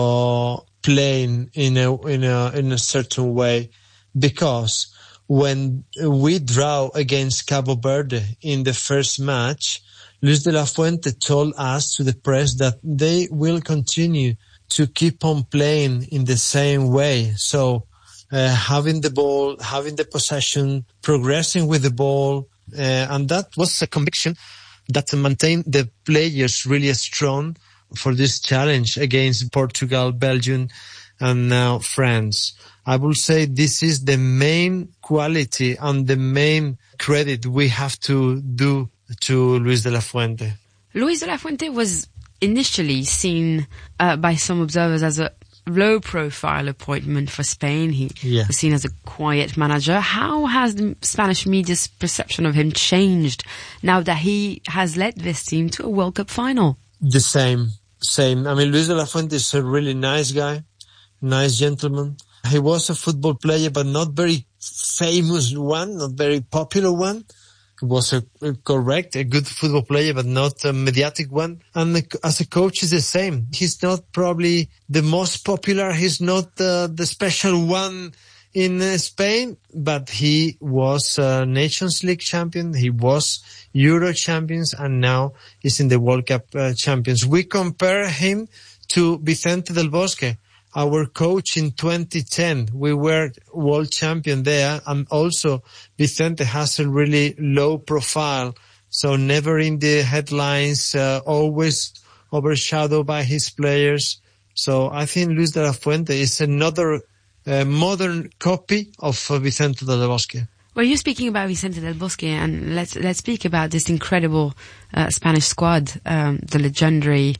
playing in a certain way, because when we draw against Cabo Verde in the first match, Luis de la Fuente told us to the press that they will continue to keep on playing in the same way. So having the ball, having the possession, progressing with the ball, and that was a conviction that maintained the players really strong for this challenge against Portugal, Belgium, and now France. I will say this is the main quality and the main credit we have to do to Luis de la Fuente. Luis de la Fuente was initially seen by some observers as a low-profile appointment for Spain. He was seen as a quiet manager. How has the Spanish media's perception of him changed now that he has led this team to a World Cup final? The same. I mean, Luis de la Fuente is a really nice guy, nice gentleman. He was a football player, but not very famous one, not very popular one. He was a good football player, but not a mediatic one. And as a coach, is the same. He's not probably the most popular. He's not the special one in Spain, but he was a Nations League champion. He was Euro champions, and now he's in the World Cup champions. We compare him to Vicente del Bosque, our coach in 2010. We were world champion there, and also Vicente has a really low profile, so never in the headlines, always overshadowed by his players. So I think Luis de la Fuente is another modern copy of Vicente del Bosque. Well, you're speaking about Vicente del Bosque, and let's speak about this incredible Spanish squad, the legendary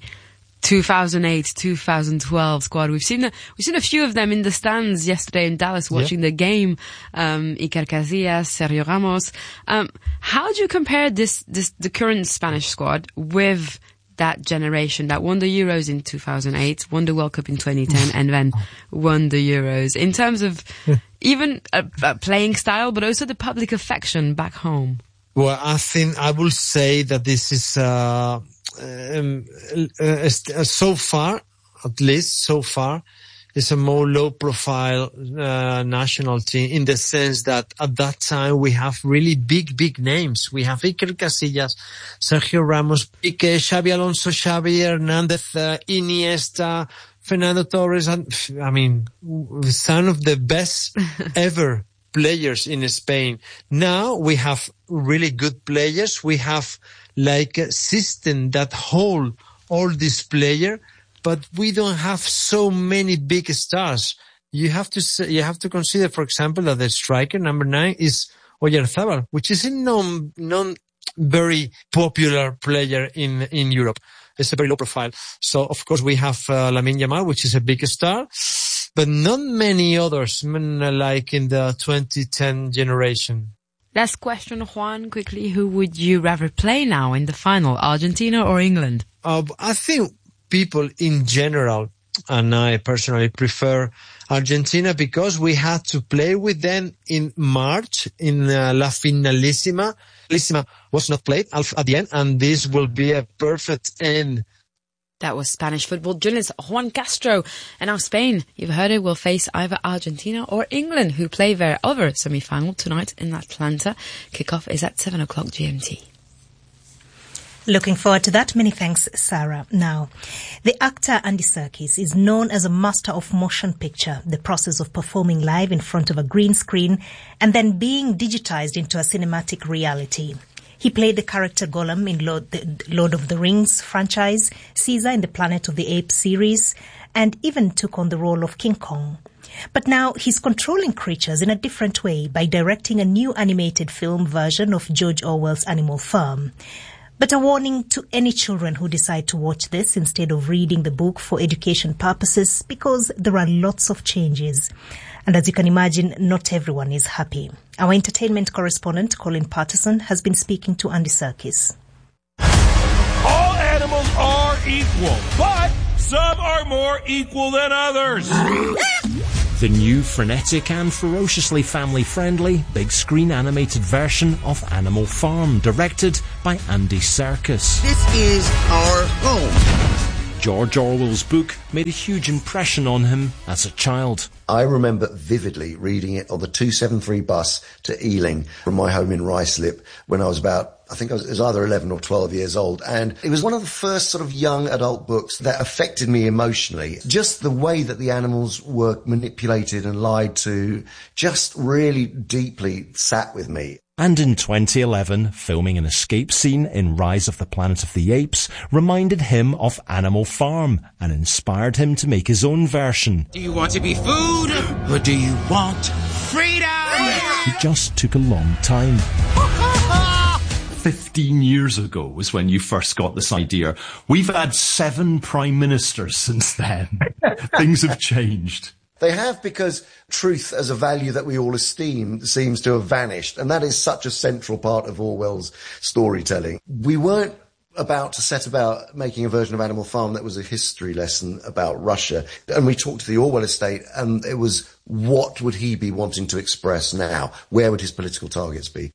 2008-2012 squad. We've seen a few of them in the stands yesterday in Dallas watching the game. Iker Casillas, Sergio Ramos. How do you compare the current Spanish squad with that generation that won the Euros in 2008, won the World Cup in 2010, and then won the Euros, in terms of even playing style, but also the public affection back home? Well, I think I will say that this is so far, it's a more low-profile national team, in the sense that at that time we have really big names. We have Iker Casillas, Sergio Ramos, Piqué, Xabi Alonso, Xavi Hernandez, Iniesta, Fernando Torres, and I mean, some of the best ever players in Spain. Now we have really good players. We have like a system that hold all these players, but we don't have so many big stars. You have to consider, for example, that the striker number 9 is Oyarzabal, which is a non very popular player in Europe. It's a very low profile. So of course we have Lamine Yamal, which is a big star, but not many others, like in the 2010 generation. Last question, Juan, quickly. Who would you rather play now in the final, Argentina or England? I think people in general, and I personally prefer Argentina, because we had to play with them in March in La Finalissima. Finalissima was not played at the end, and this will be a perfect end. That was Spanish football journalist Juan Castro. And now Spain, you've heard it, will face either Argentina or England, who play their other semi-final tonight in Atlanta. Kickoff is at 7 o'clock GMT. Looking forward to that. Many thanks, Sarah. Now, the actor Andy Serkis is known as a master of motion picture, the process of performing live in front of a green screen and then being digitized into a cinematic reality. He played the character Gollum in Lord of the Rings franchise, Caesar in the Planet of the Apes series, and even took on the role of King Kong. But now he's controlling creatures in a different way by directing a new animated film version of George Orwell's Animal Farm. But a warning to any children who decide to watch this instead of reading the book for education purposes, because there are lots of changes. And as you can imagine, not everyone is happy. Our entertainment correspondent, Colin Patterson, has been speaking to Andy Serkis. All animals are equal, but some are more equal than others. The new frenetic and ferociously family-friendly big screen animated version of Animal Farm, directed by Andy Serkis. This is our home. George Orwell's book made a huge impression on him as a child. I remember vividly reading it on the 273 bus to Ealing from my home in Ruislip when I was about, it was either 11 or 12 years old. And it was one of the first sort of young adult books that affected me emotionally. Just the way that the animals were manipulated and lied to just really deeply sat with me. And in 2011, filming an escape scene in Rise of the Planet of the Apes reminded him of Animal Farm and inspired him to make his own version. Do you want to be food or do you want freedom? It just took a long time. 15 years ago was when you first got this idea. We've had 7 prime ministers since then. Things have changed. They have, because truth as a value that we all esteem seems to have vanished. And that is such a central part of Orwell's storytelling. We weren't about to set about making a version of Animal Farm that was a history lesson about Russia. And we talked to the Orwell estate, and it was, what would he be wanting to express now? Where would his political targets be?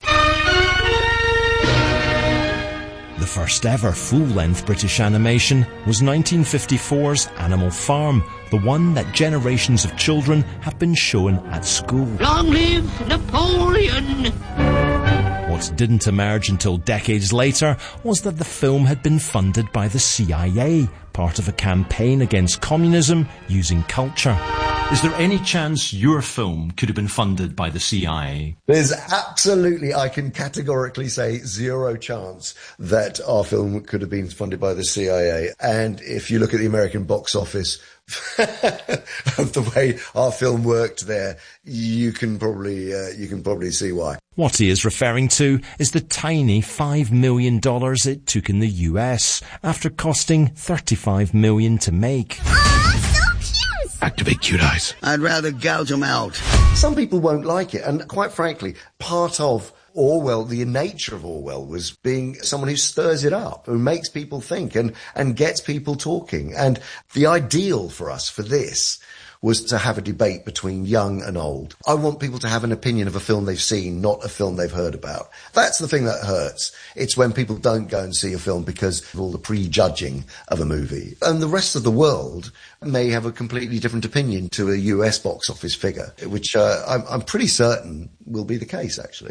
The first ever full-length British animation was 1954's Animal Farm, the one that generations of children have been shown at school. Long live Napoleon! What didn't emerge until decades later was that the film had been funded by the CIA, part of a campaign against communism using culture. Is there any chance your film could have been funded by the CIA? There's absolutely, I can categorically say, zero chance that our film could have been funded by the CIA. And if you look at the American box office of the way our film worked there, you can probably see why. What he is referring to is the tiny $5 million it took in the US after costing $35 million to make. Activate cute eyes. I'd rather gouge them out. Some people won't like it, and quite frankly, part of Orwell, the nature of Orwell, was being someone who stirs it up, who makes people think and gets people talking. And the ideal for us for this was to have a debate between young and old. I want people to have an opinion of a film they've seen, not a film they've heard about. That's the thing that hurts. It's when people don't go and see a film because of all the prejudging of a movie. And the rest of the world may have a completely different opinion to a US box office figure, which I'm pretty certain will be the case, actually.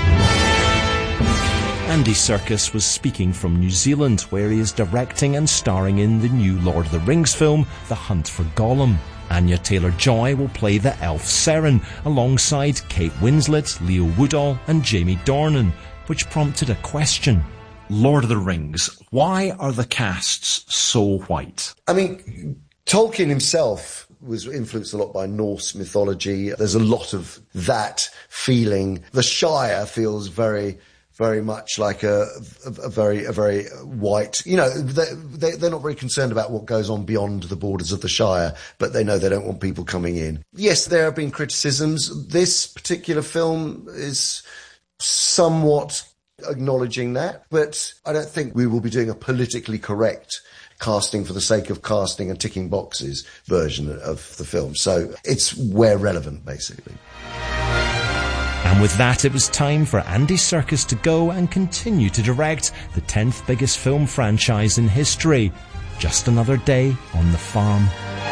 Andy Serkis was speaking from New Zealand, where he is directing and starring in the new Lord of the Rings film, The Hunt for Gollum. Anya Taylor-Joy will play the elf Seren alongside Kate Winslet, Leo Woodall and Jamie Dornan, which prompted a question. Lord of the Rings, why are the casts so white? I mean, Tolkien himself was influenced a lot by Norse mythology. There's a lot of that feeling. The Shire feels very much like a very white, they're not very concerned about what goes on beyond the borders of the Shire, but they know they don't want people coming in. Yes, there have been criticisms. This particular film is somewhat acknowledging that, but I don't think we will be doing a politically correct casting for the sake of casting and ticking boxes version of the film. So it's where relevant, basically. And with that, it was time for Andy Serkis to go and continue to direct the 10th biggest film franchise in history. Just another day on the farm.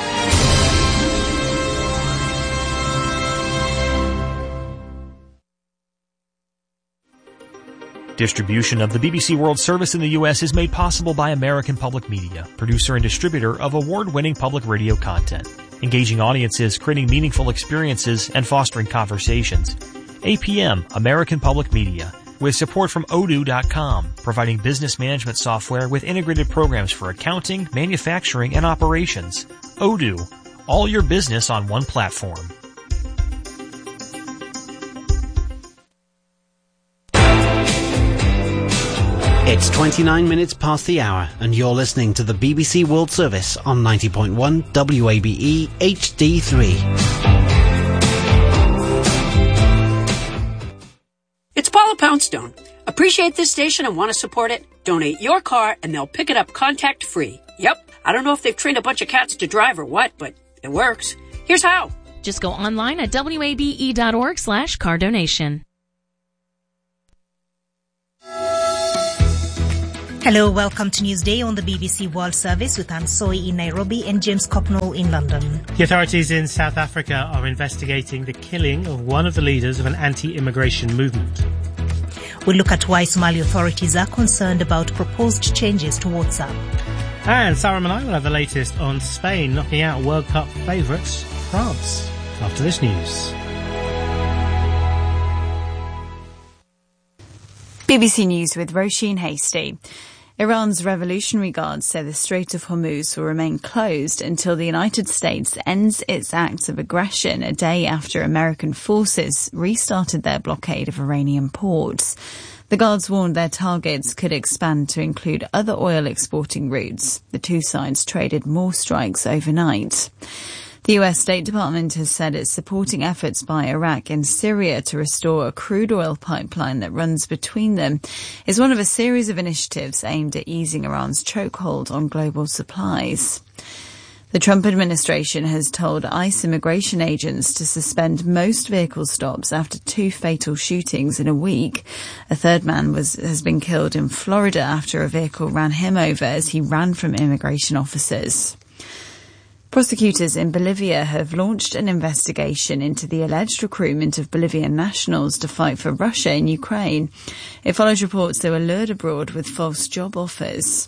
Distribution of the BBC World Service in the U.S. is made possible by American Public Media, producer and distributor of award-winning public radio content, engaging audiences, creating meaningful experiences, and fostering conversations. APM, American Public Media, with support from Odoo.com, providing business management software with integrated programs for accounting, manufacturing, and operations. Odoo, all your business on one platform. It's 29 minutes past the hour, and you're listening to the BBC World Service on 90.1 WABE HD3. It's Paula Poundstone. Appreciate this station and want to support it? Donate your car and they'll pick it up contact-free. Yep. I don't know if they've trained a bunch of cats to drive or what, but it works. Here's how. Just go online at wabe.org/car donation. Hello, welcome to Newsday on the BBC World Service with Anne Soy in Nairobi and James Copnall in London. The authorities in South Africa are investigating the killing of one of the leaders of an anti-immigration movement. We'll look at why Somali authorities are concerned about proposed changes to WhatsApp. And Sarah and I will have the latest on Spain knocking out World Cup favourites France after this news. BBC News with Roisin Hasty. Iran's Revolutionary Guards say the Strait of Hormuz will remain closed until the United States ends its acts of aggression a day after American forces restarted their blockade of Iranian ports. The Guards warned their targets could expand to include other oil exporting routes. The two sides traded more strikes overnight. The US State Department has said it's supporting efforts by Iraq and Syria to restore a crude oil pipeline that runs between them. It's one of a series of initiatives aimed at easing Iran's chokehold on global supplies. The Trump administration has told ICE immigration agents to suspend most vehicle stops after 2 fatal shootings in a week. A third man has been killed in Florida after a vehicle ran him over as he ran from immigration officers. Prosecutors in Bolivia have launched an investigation into the alleged recruitment of Bolivian nationals to fight for Russia in Ukraine. It follows reports they were lured abroad with false job offers.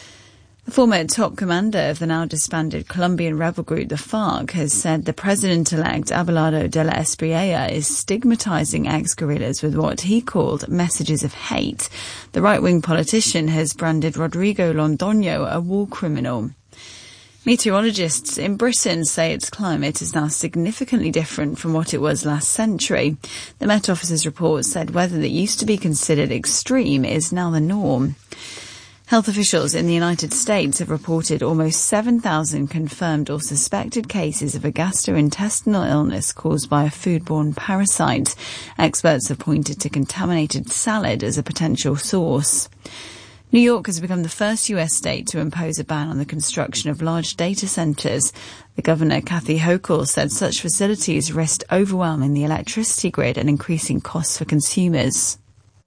The former top commander of the now disbanded Colombian rebel group, the FARC, has said the president-elect Abelardo de la Espriella is stigmatizing ex-guerrillas with what he called messages of hate. The right-wing politician has branded Rodrigo Londoño a war criminal. Meteorologists in Britain say its climate is now significantly different from what it was last century. The Met Office's report said weather that used to be considered extreme is now the norm. Health officials in the United States have reported almost 7,000 confirmed or suspected cases of a gastrointestinal illness caused by a foodborne parasite. Experts have pointed to contaminated salad as a potential source. New York has become the first US state to impose a ban on the construction of large data centers. The governor, Kathy Hochul, said such facilities risked overwhelming the electricity grid and increasing costs for consumers.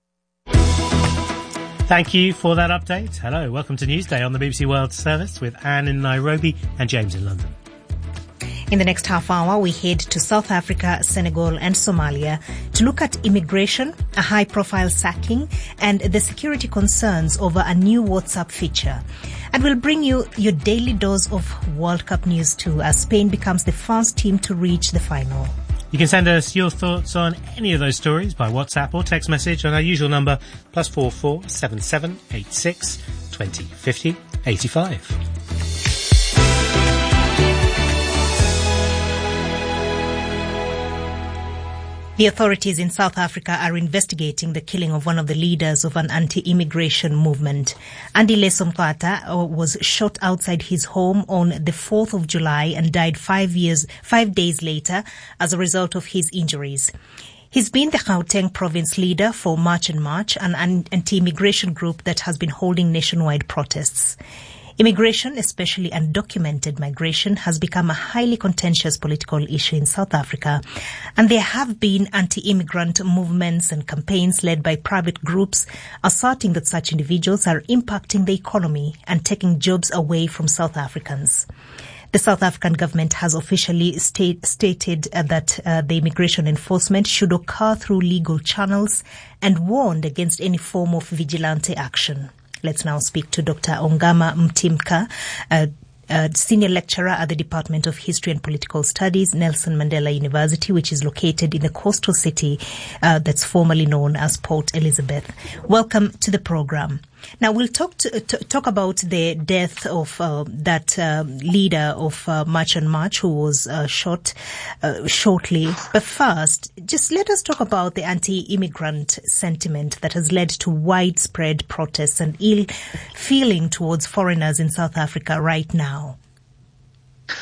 Thank you for that update. Hello, welcome to Newsday on the BBC World Service with Anne in Nairobi and James in London. In the next half hour, we head to South Africa, Senegal and Somalia to look at immigration, a high-profile sacking, and the security concerns over a new WhatsApp feature. And we'll bring you your daily dose of World Cup news too, as Spain becomes the first team to reach the final. You can send us your thoughts on any of those stories by WhatsApp or text message on our usual number, +44 77 86 20 50 85. The authorities in South Africa are investigating the killing of one of the leaders of an anti-immigration movement. Andile Somqata was shot outside his home on the 4th of July and died 5 days later as a result of his injuries. He's been the Gauteng province leader for March and March, an anti-immigration group that has been holding nationwide protests. Immigration, especially undocumented migration, has become a highly contentious political issue in South Africa. And there have been anti-immigrant movements and campaigns led by private groups asserting that such individuals are impacting the economy and taking jobs away from South Africans. The South African government has officially stated that the immigration enforcement should occur through legal channels and warned against any form of vigilante action. Let's now speak to Dr. Ongama Mtimka, senior lecturer at the Department of History and Political Studies, Nelson Mandela University, which is located in the coastal city that's formerly known as Port Elizabeth. Welcome to the program. Now we'll talk about the death of that leader of March and March who was shot shortly. But first, just let us talk about the anti-immigrant sentiment that has led to widespread protests and ill feeling towards foreigners in South Africa right now.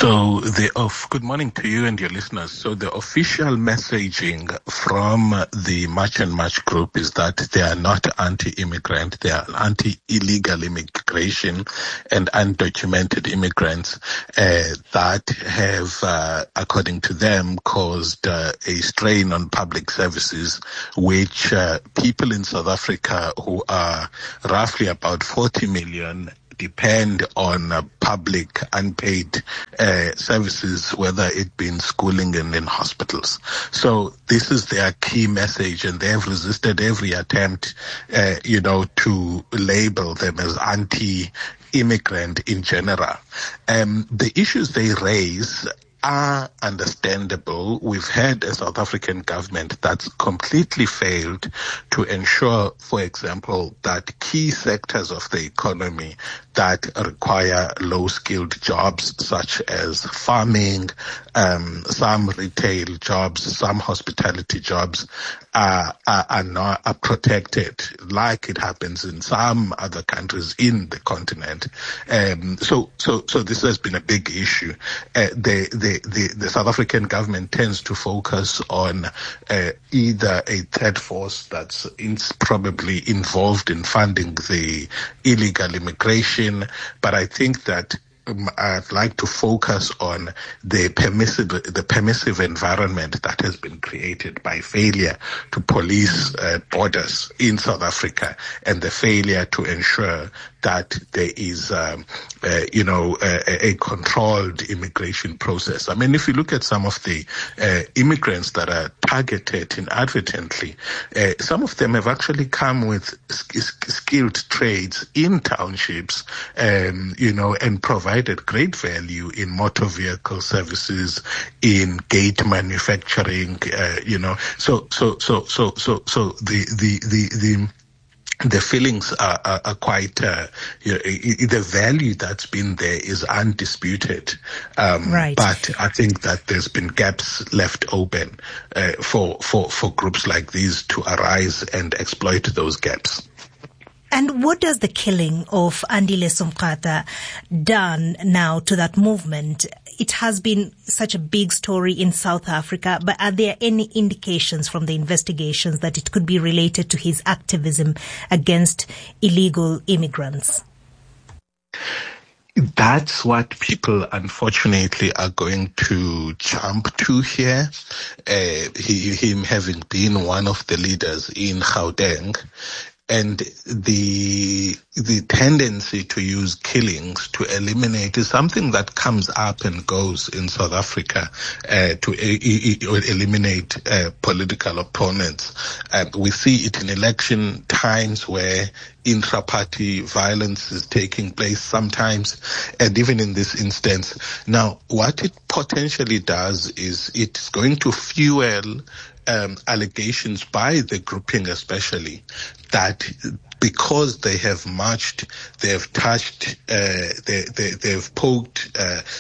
So good morning to you and your listeners. So the official messaging from the March and March group is that they are not anti-immigrant, they are anti-illegal immigration and undocumented immigrants that have, according to them, caused a strain on public services, which people in South Africa, who are roughly about 40 million, depend on public unpaid services, whether it be in schooling and in hospitals. So this is their key message, and they have resisted every attempt, to label them as anti-immigrant in general. The issues they raise are understandable. We've had a South African government that's completely failed to ensure, for example, that key sectors of the economy that require low-skilled jobs, such as farming, some retail jobs, some hospitality jobs, are protected, like it happens in some other countries in the continent. So this has been a big issue. The South African government tends to focus on either a threat force that's probably involved in funding the illegal immigration, but I think that I'd like to focus on the permissive environment that has been created by failure to police borders in South Africa, and the failure to ensure that there is, a controlled immigration process. I mean, if you look at some of the immigrants that are targeted inadvertently, some of them have actually come with skilled trades in townships, and provided great value in motor vehicle services, in gate manufacturing, So the feelings are quite, the value that's been there is undisputed. Right. But I think that there's been gaps left open for groups like these to arise and exploit those gaps. And what does the killing of Andile Somkata done now to that movement? It has been such a big story in South Africa, but are there any indications from the investigations that it could be related to his activism against illegal immigrants? That's what people, unfortunately, are going to jump to here. Him having been one of the leaders in Gauteng, and the tendency to use killings to eliminate is something that comes up and goes in South Africa, to eliminate political opponents. We see it in election times where intra-party violence is taking place sometimes, and even in this instance. Now, what it potentially does is it's going to fuel allegations by the grouping especially, that because they have marched, they have touched, they've poked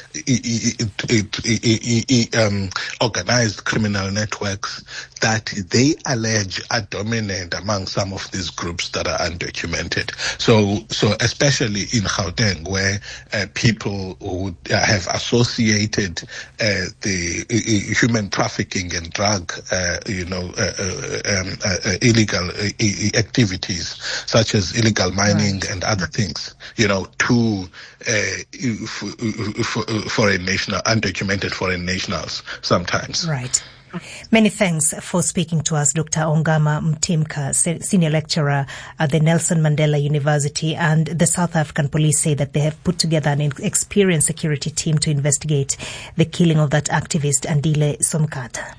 organized criminal networks that they allege are dominant among some of these groups that are undocumented. So especially in Gauteng, where people who have associated the human trafficking and drug, illegal activities, such as illegal mining, right, and other things, to foreign national, undocumented foreign nationals sometimes. Right. Many thanks for speaking to us, Dr. Ongama Mtimka, Senior Lecturer at the Nelson Mandela University. And the South African police say that they have put together an experienced security team to investigate the killing of that activist, Andile Somkata.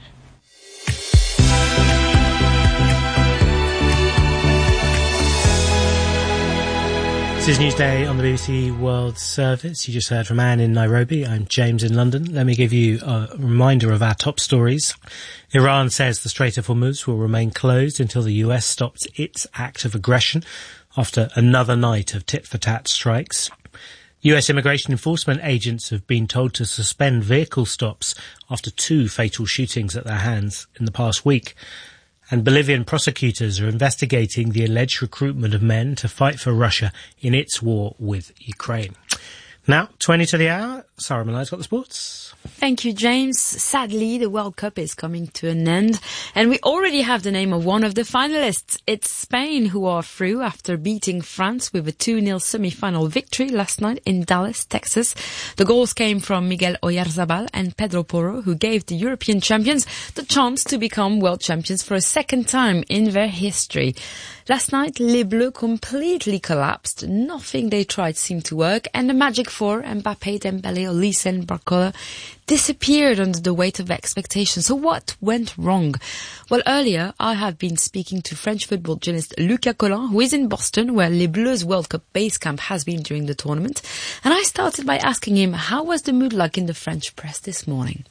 This is Newsday on the BBC World Service. You just heard from Anne in Nairobi. I'm James in London. Let me give you a reminder of our top stories. Iran says the Strait of Hormuz will remain closed until the US stops its act of aggression after another night of tit-for-tat strikes. US immigration enforcement agents have been told to suspend vehicle stops after 2 fatal shootings at their hands in the past week. And Bolivian prosecutors are investigating the alleged recruitment of men to fight for Russia in its war with Ukraine. Now, 20 to the hour. Sarah Malay's got the sports. Thank you, James. Sadly, the World Cup is coming to an end, and we already have the name of one of the finalists. It's Spain, who are through after beating France with a 2-0 semi-final victory last night in Dallas, Texas. The goals came from Miguel Oyarzabal and Pedro Porro, who gave the European champions the chance to become world champions for a second time in their history. Last night, Les Bleus completely collapsed. Nothing they tried seemed to work, and the Magic Four, Mbappé, Dembélé, Olise and Barcola, disappeared under the weight of expectations. So what went wrong? Well, earlier, I have been speaking to French football journalist Lucas Collin, who is in Boston, where Les Bleus World Cup base camp has been during the tournament. And I started by asking him, how was the mood like in the French press this morning?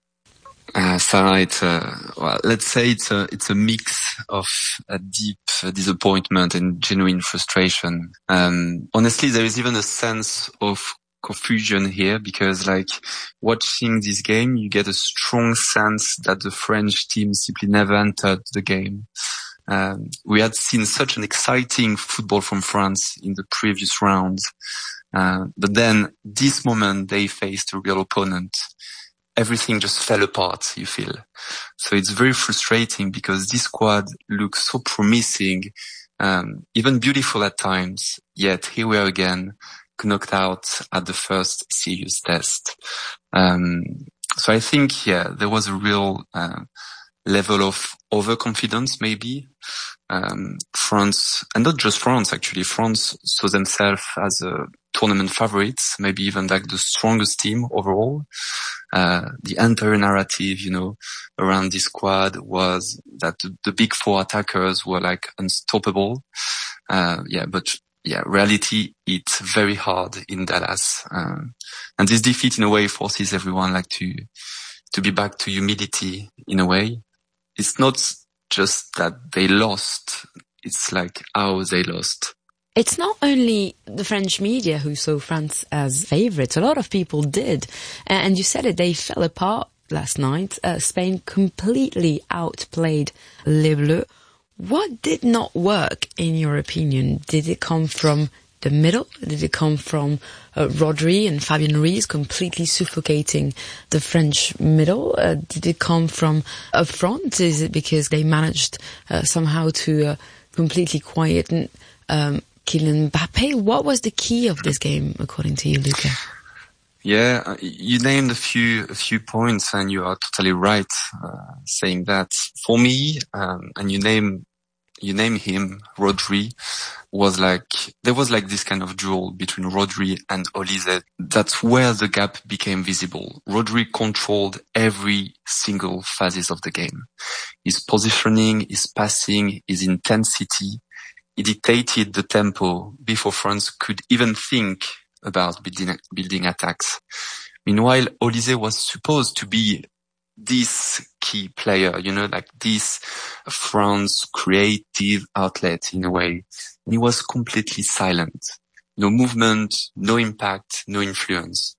Sarah, let's say it's a mix of a deep disappointment and genuine frustration. Honestly, there is even a sense of confusion here because, like, watching this game, you get a strong sense that the French team simply never entered the game. We had seen such an exciting football from France in the previous rounds. But then this moment they faced a real opponent. Everything just fell apart, you feel. So it's very frustrating because this squad looks so promising, even beautiful at times, yet here we are again, knocked out at the first serious test. So I think, there was a real level of overconfidence maybe. France, and not just France actually, France saw themselves as a tournament favorites, maybe even like the strongest team overall. The entire narrative, around this squad was that the big four attackers were like unstoppable. But reality, it's very hard in Dallas. And this defeat in a way forces everyone like to be back to humility in a way. It's not just that they lost, it's like how they lost. It's not only the French media who saw France as favourites. A lot of people did. And you said it, they fell apart last night. Spain completely outplayed Les Bleus. What did not work, in your opinion? Did it come from the middle? Did it come from Rodri and Fabien Ruiz completely suffocating the French middle? Did it come from up front? Is it because they managed somehow to completely quieten Kylian Mbappé? What was the key of this game, according to you, Luca? Yeah, you named a few points, and you are totally right saying that. For me, and you name him, Rodri, there was this kind of duel between Rodri and Olise. That's where the gap became visible. Rodri controlled every single phases of the game. His positioning, his passing, his intensity. He dictated the tempo before France could even think about building attacks. Meanwhile, Olise was supposed to be this key player, this France creative outlet in a way. And he was completely silent. No movement, no impact, no influence.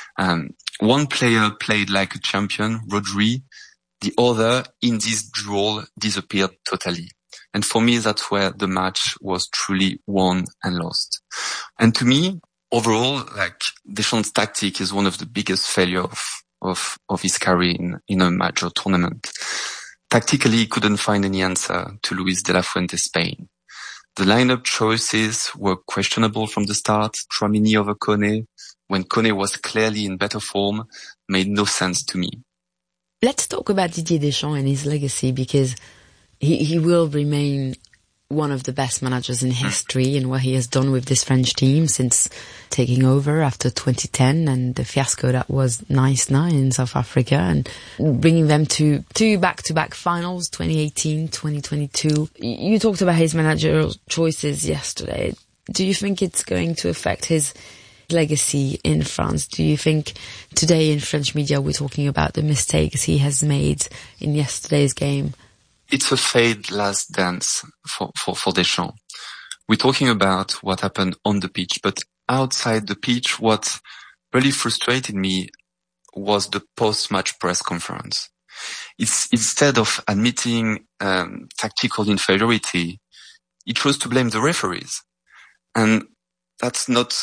One player played like a champion, Rodri. The other, in this duel, disappeared totally. And for me, that's where the match was truly won and lost. And to me, overall, Deschamps' tactic is one of the biggest failures of his career in a major tournament. Tactically, he couldn't find any answer to Luis de la Fuente's Spain. The lineup choices were questionable from the start. Tchouaméni over Koné, when Koné was clearly in better form, made no sense to me. Let's talk about Didier Deschamps and his legacy, because he will remain one of the best managers in history, and what he has done with this French team since taking over after 2010 and the fiasco that was Nice-9 in South Africa, and bringing them to two back-to-back finals, 2018, 2022. You talked about his managerial choices yesterday. Do you think it's going to affect his legacy in France? Do you think today in French media we're talking about the mistakes he has made in yesterday's game? It's a fade last dance for Deschamps. We're talking about what happened on the pitch, but outside the pitch, what really frustrated me was the post-match press conference. Instead of admitting tactical inferiority, he chose to blame the referees. And that's not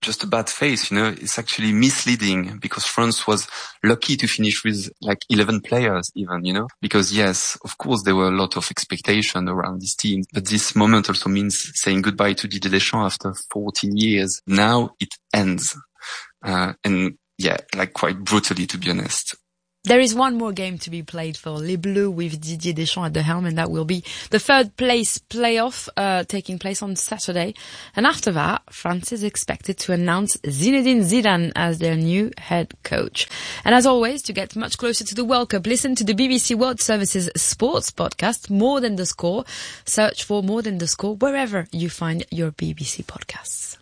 just a bad face, it's actually misleading because France was lucky to finish with like 11 players even, because yes, of course there were a lot of expectation around this team, but this moment also means saying goodbye to Didier Deschamps after 14 years. Now it ends. And yeah, like quite brutally, to be honest. There is one more game to be played for Les Bleus with Didier Deschamps at the helm, and that will be the third place playoff taking place on Saturday. And after that, France is expected to announce Zinedine Zidane as their new head coach. And as always, to get much closer to the World Cup, listen to the BBC World Service's sports podcast, More Than the Score. Search for More Than the Score wherever you find your BBC podcasts.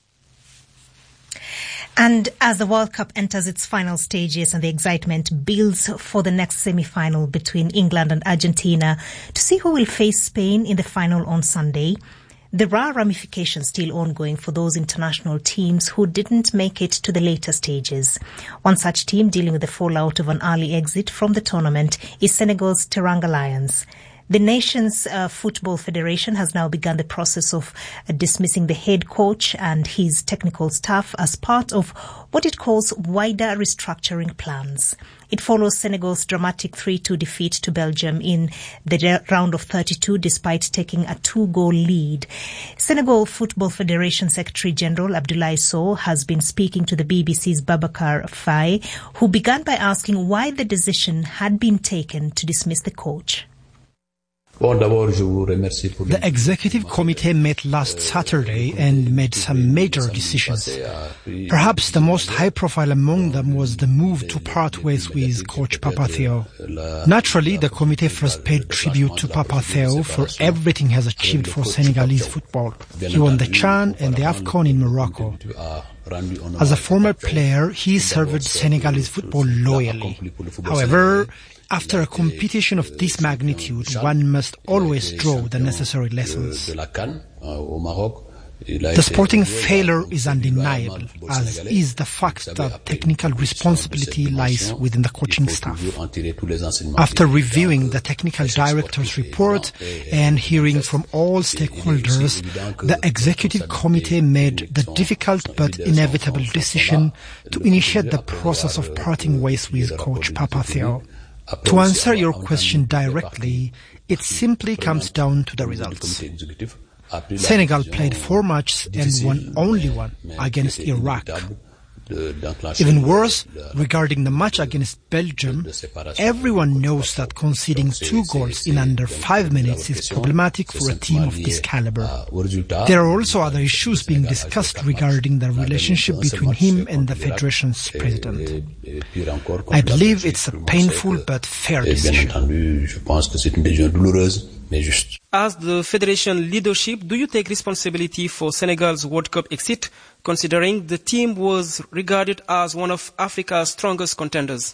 And as the World Cup enters its final stages and the excitement builds for the next semi-final between England and Argentina to see who will face Spain in the final on Sunday, there are ramifications still ongoing for those international teams who didn't make it to the later stages. One such team dealing with the fallout of an early exit from the tournament is Senegal's Teranga Lions. The nation's football federation has now begun the process of dismissing the head coach and his technical staff as part of what it calls wider restructuring plans. It follows Senegal's dramatic 3-2 defeat to Belgium in the round of 32 despite taking a 2-goal lead. Senegal Football Federation Secretary General Abdoulaye Sow has been speaking to the BBC's Babacar Faye, who began by asking why the decision had been taken to dismiss the coach. The executive committee met last Saturday and made some major decisions. Perhaps the most high-profile among them was the move to part ways with coach Papa Theo. Naturally, the committee first paid tribute to Papa Theo for everything he has achieved for Senegalese football. He won the CHAN and the AFCON in Morocco. As a former player, he served Senegalese football loyally. However, after a competition of this magnitude, one must always draw the necessary lessons. The sporting failure is undeniable, as is the fact that technical responsibility lies within the coaching staff. After reviewing the technical director's report and hearing from all stakeholders, the executive committee made the difficult but inevitable decision to initiate the process of parting ways with coach Papa Theo. To answer your question directly, it simply comes down to the results. Senegal played 4 matches and won only one against Iraq. Even worse, regarding the match against Belgium, everyone knows that conceding 2 goals in under 5 minutes is problematic for a team of this caliber. There are also other issues being discussed regarding the relationship between him and the federation's president. I believe it's a painful but fair decision. As the federation leadership, do you take responsibility for Senegal's World Cup exit, considering the team was regarded as one of Africa's strongest contenders?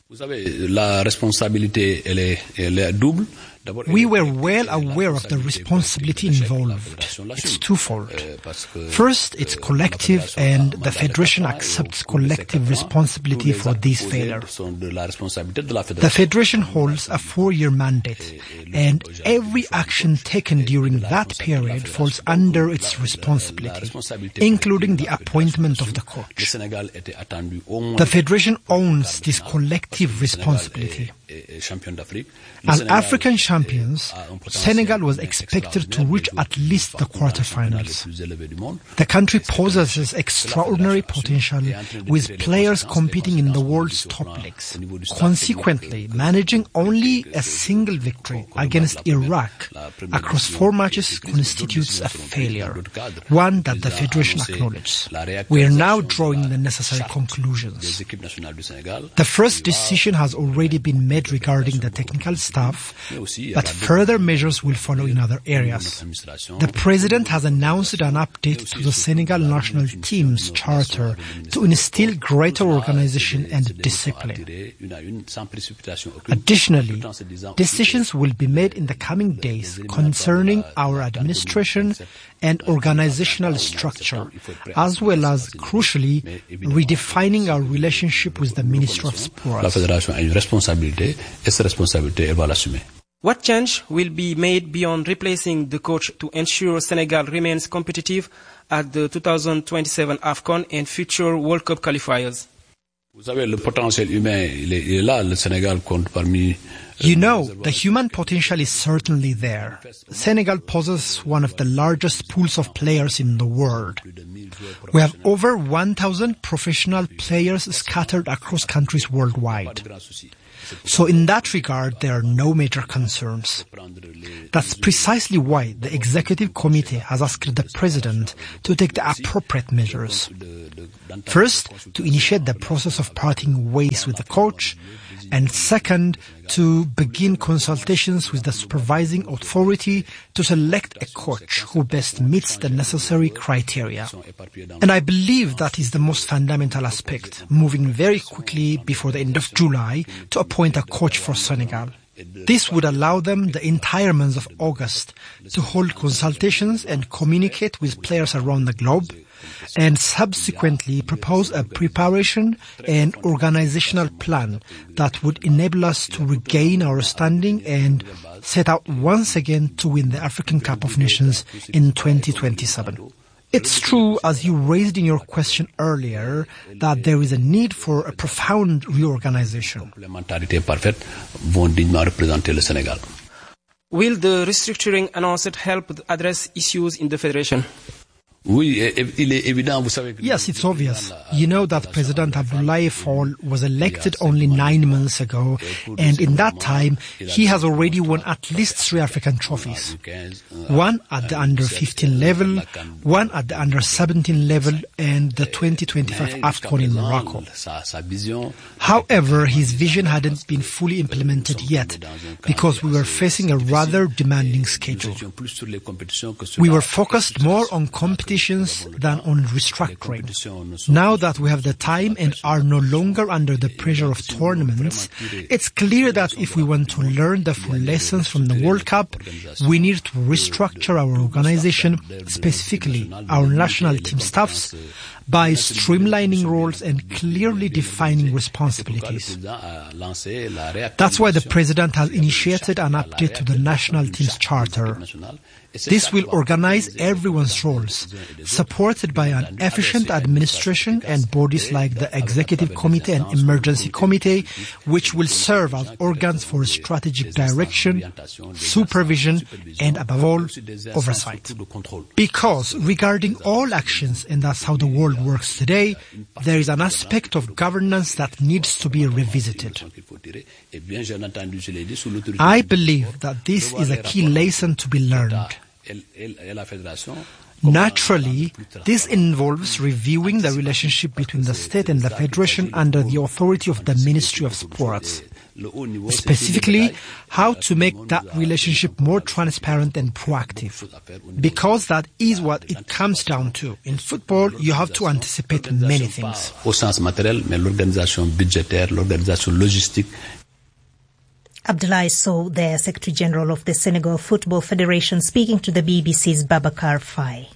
We were well aware of the responsibility involved. It's twofold. First, it's collective, and the Federation accepts collective responsibility for this failure. The Federation holds a 4-year mandate, and every action taken during that period falls under its responsibility, including the appointment of the coach. The Federation owns this collective responsibility. As African champions, Senegal was expected to reach at least the quarterfinals. The country possesses extraordinary potential, with players competing in the world's top leagues. Consequently, managing only a single victory against Iraq across 4 matches constitutes a failure, one that the Federation acknowledges. We are now drawing the necessary conclusions. The first decision has already been made regarding the technical staff, but further measures will follow in other areas. The President has announced an update to the Senegal national team's charter to instill greater organization and discipline. Additionally, decisions will be made in the coming days concerning our administration and organizational structure, as well as, crucially, redefining our relationship with the Minister of Sports. What change will be made beyond replacing the coach to ensure Senegal remains competitive at the 2027 AFCON and future World Cup qualifiers? You know, the human potential is certainly there. Senegal possesses one of the largest pools of players in the world. We have over 1,000 professional players scattered across countries worldwide. So in that regard, there are no major concerns. That's precisely why the executive committee has asked the president to take the appropriate measures. First, to initiate the process of parting ways with the coach, and second, to begin consultations with the supervising authority to select a coach who best meets the necessary criteria. And I believe that is the most fundamental aspect, moving very quickly before the end of July to appoint a coach for Senegal. This would allow them the entire month of August to hold consultations and communicate with players around the globe, and subsequently propose a preparation and organizational plan that would enable us to regain our standing and set out once again to win the African Cup of Nations in 2027. It's true, as you raised in your question earlier, that there is a need for a profound reorganization. Will the restructuring announced help address issues in the federation? Yes, it's obvious. You know that President Abdoulaye Fall was elected only 9 months ago, and in that time, he has already won at least 3 African trophies. One at the under-15 level, one at the under-17 level, and the 2025 AFCON in Morocco. However, his vision hadn't been fully implemented yet, because we were facing a rather demanding schedule. We were focused more on competition than on restructuring. Now that we have the time and are no longer under the pressure of tournaments, it's clear that if we want to learn the full lessons from the World Cup, we need to restructure our organization, specifically our national team staffs, by streamlining roles and clearly defining responsibilities. That's why the President has initiated an update to the national team's charter. This will organize everyone's roles, supported by an efficient administration and bodies like the Executive Committee and Emergency Committee, which will serve as organs for strategic direction, supervision, and above all, oversight. Because regarding all actions, and that's how the world works today, there is an aspect of governance that needs to be revisited. I believe that this is a key lesson to be learned. Naturally, this involves reviewing the relationship between the state and the federation under the authority of the Ministry of Sports. Specifically, how to make that relationship more transparent and proactive. Because that is what it comes down to. In football, you have to anticipate many things. Abdoulaye Sow, the Secretary General of the Senegal Football Federation, speaking to the BBC's Babacar Faye.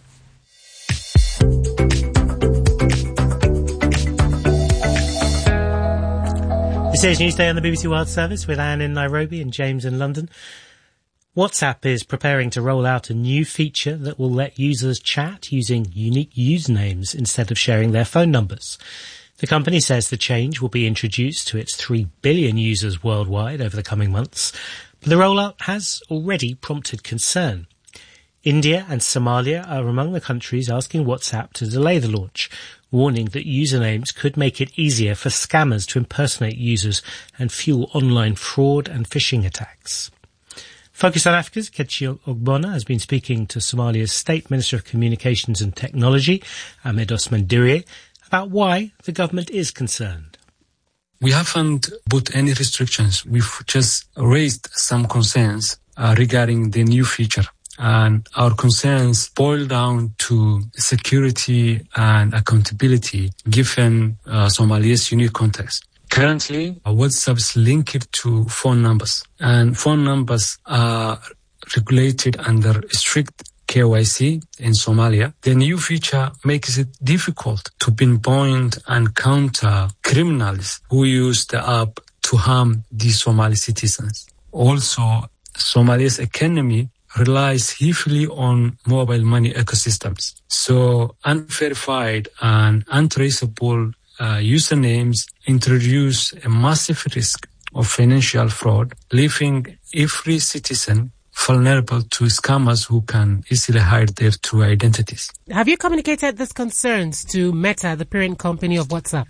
This is Newsday on the BBC World Service with Anne in Nairobi and James in London. WhatsApp is preparing to roll out a new feature that will let users chat using unique usernames instead of sharing their phone numbers. The company says the change will be introduced to its 3 billion users worldwide over the coming months, but the rollout has already prompted concern. India and Somalia are among the countries asking WhatsApp to delay the launch, warning that usernames could make it easier for scammers to impersonate users and fuel online fraud and phishing attacks. Focus on Africa's Ketchi Ogbonna has been speaking to Somalia's State Minister of Communications and Technology, Ahmed Osman Dirie, about why the government is concerned. We haven't put any restrictions. We've just raised some concerns regarding the new feature. And our concerns boil down to security and accountability given Somalia's unique context. Currently, WhatsApp is linked to phone numbers, and phone numbers are regulated under strict KYC in Somalia. The new feature makes it difficult to pinpoint and counter criminals who use the app to harm the Somali citizens. Also, Somalia's economy relies heavily on mobile money ecosystems. So unverified and untraceable usernames introduce a massive risk of financial fraud, leaving every citizen vulnerable to scammers who can easily hide their true identities. Have you communicated these concerns to Meta, the parent company of WhatsApp?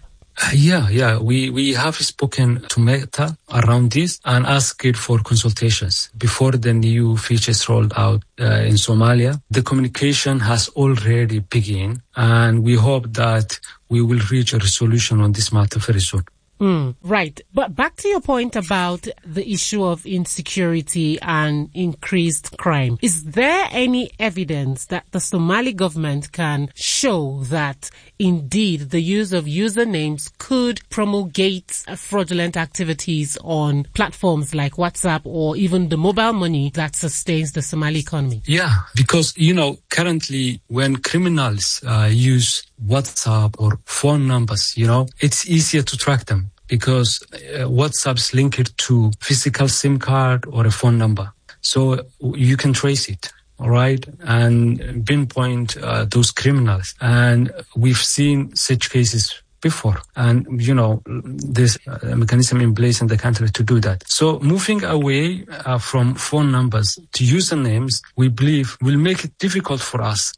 Yeah. We have spoken to Meta around this and asked it for consultations before the new features rolled out in Somalia. The communication has already begun, and we hope that we will reach a resolution on this matter very soon. Right. But back to your point about the issue of insecurity and increased crime. Is there any evidence that the Somali government can show that indeed the use of usernames could promulgate fraudulent activities on platforms like WhatsApp or even the mobile money that sustains the Somali economy? Yeah, because, currently when criminals use WhatsApp or phone numbers, it's easier to track them because WhatsApp's linked to physical SIM card or a phone number. So you can trace it, all right, and pinpoint those criminals. And we've seen such cases before. And, there's a mechanism in place in the country to do that. So moving away from phone numbers to usernames, we believe will make it difficult for us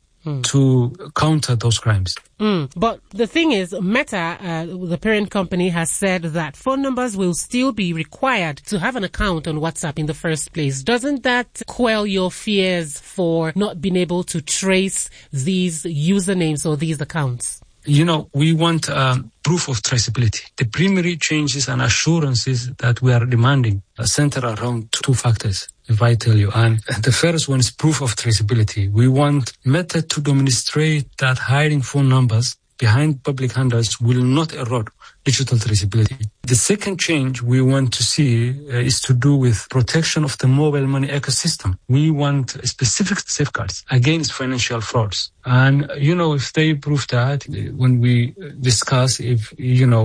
to counter those crimes. But the thing is, Meta, the parent company, has said that phone numbers will still be required to have an account on WhatsApp in the first place. Doesn't that quell your fears for not being able to trace these usernames or these accounts? We want proof of traceability. The primary changes and assurances that we are demanding center around two factors, if I tell you. And the first one is proof of traceability. We want Meta to demonstrate that hiding phone numbers behind public handles will not erode digital traceability. The second change we want to see is to do with protection of the mobile money ecosystem. We want specific safeguards against financial frauds. And, if they prove that, when we discuss if,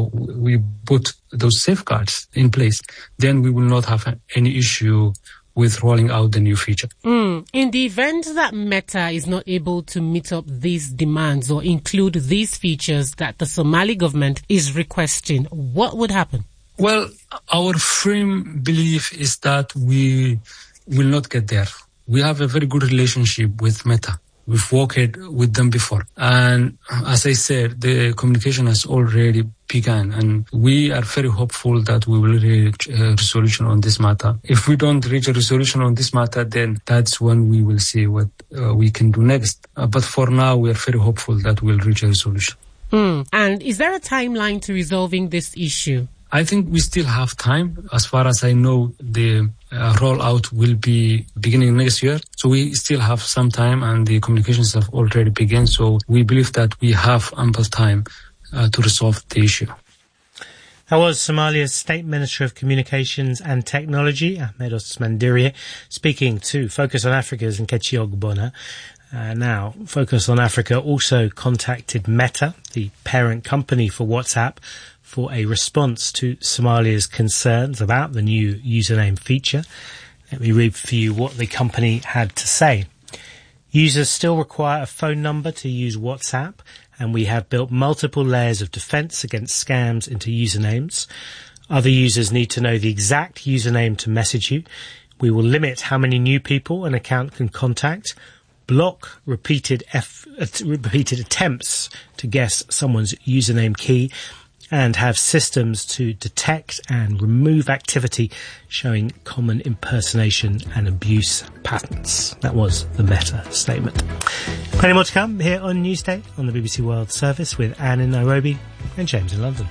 we put those safeguards in place, then we will not have any issue with rolling out the new feature. In the event that Meta is not able to meet up these demands or include these features that the Somali government is requesting, what would happen? Well, our firm belief is that we will not get there. We have a very good relationship with Meta. We've worked with them before. And as I said, the communication has already begun, and we are very hopeful that we will reach a resolution on this matter. If we don't reach a resolution on this matter, then that's when we will see what we can do next. But for now, we are very hopeful that we'll reach a resolution. And is there a timeline to resolving this issue? I think we still have time. As far as I know, the rollout will be beginning next year. So we still have some time, and the communications have already begun. So we believe that we have ample time to resolve the issue. That was Somalia's State Minister of Communications and Technology, Ahmed Osman Dirie, speaking to Focus on Africa's Nkechi Ogbonna. Now, Focus on Africa also contacted Meta, the parent company for WhatsApp, for a response to Somalia's concerns about the new username feature. Let me read for you what the company had to say. Users still require a phone number to use WhatsApp, and we have built multiple layers of defense against scams into usernames. Other users need to know the exact username to message you. We will limit how many new people an account can contact, block repeated attempts to guess someone's username key, and have systems to detect and remove activity showing common impersonation and abuse patterns. That was the Meta statement. Plenty more to come here on Newsday on the BBC World Service with Anne in Nairobi and James in London.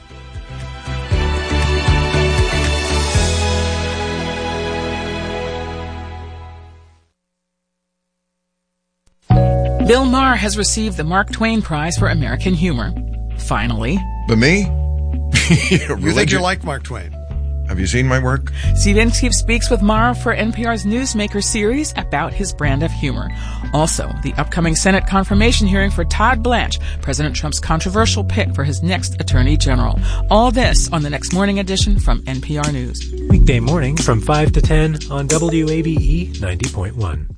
Bill Maher has received the Mark Twain Prize for American Humor. Finally. But me? You think you like Mark Twain? Have you seen my work? Steve Inskeep speaks with Mara for NPR's Newsmaker series about his brand of humor. Also, the upcoming Senate confirmation hearing for Todd Blanche, President Trump's controversial pick for his next Attorney General. All this on the next morning edition from NPR News. Weekday mornings from 5 to 10 on WABE 90.1.